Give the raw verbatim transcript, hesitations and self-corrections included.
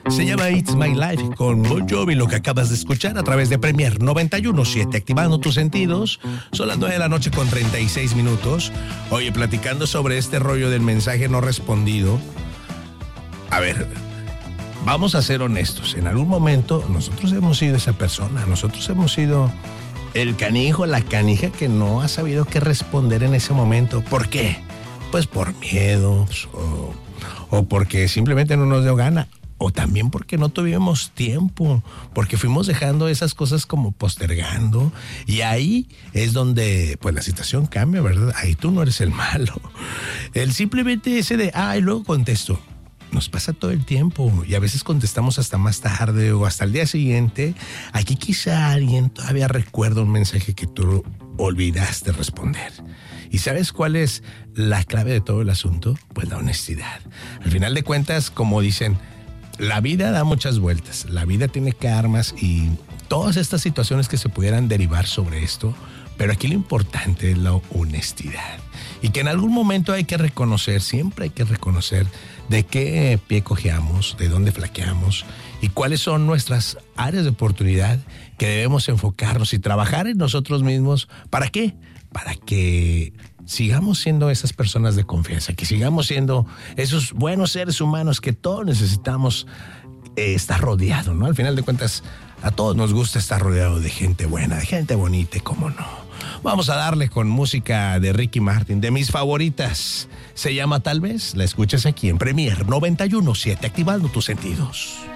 Se llama It's My Life con Bon Jovi, lo que acabas de escuchar a través de Premier noventa y uno punto siete, activando tus sentidos. Son las nueve de la noche con treinta y seis minutos. Oye, platicando sobre este rollo del mensaje no respondido. A ver, vamos a ser honestos. En algún momento nosotros hemos sido esa persona. Nosotros hemos sido el canijo, la canija que no ha sabido qué responder en ese momento. ¿Por qué? Pues por miedos o, o porque simplemente no nos dio gana. O también porque no tuvimos tiempo, porque fuimos dejando esas cosas como postergando. Y ahí es donde pues la situación cambia, ¿verdad? Ahí tú no eres el malo. El simplemente ese de, ah, y luego contesto. Nos pasa todo el tiempo y a veces contestamos hasta más tarde o hasta el día siguiente. Aquí quizá alguien todavía recuerda un mensaje que tú olvidaste responder. ¿Y sabes cuál es la clave de todo el asunto? Pues la honestidad. Al final de cuentas, como dicen, la vida da muchas vueltas, la vida tiene karmas y todas estas situaciones que se pudieran derivar sobre esto, pero aquí lo importante es la honestidad. Y que en algún momento hay que reconocer, siempre hay que reconocer de qué pie cojeamos, de dónde flaqueamos y cuáles son nuestras áreas de oportunidad que debemos enfocarnos y trabajar en nosotros mismos. ¿Para qué? Para que sigamos siendo esas personas de confianza, que sigamos siendo esos buenos seres humanos que todos necesitamos eh, estar rodeados, ¿no? Al final de cuentas, a todos nos gusta estar rodeado de gente buena, de gente bonita, ¿cómo no? Vamos a darle con música de Ricky Martin, de mis favoritas. Se llama Tal Vez, la escuchas aquí en Premier noventa y uno punto siete, activando tus sentidos.